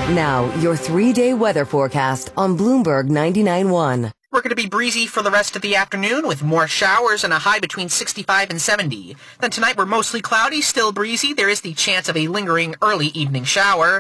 Now, your 3-day weather forecast on Bloomberg 99.1. We're going to be breezy for the rest of the afternoon with more showers and a high between 65 and 70. Then tonight we're mostly cloudy, still breezy. There is the chance of a lingering early evening shower.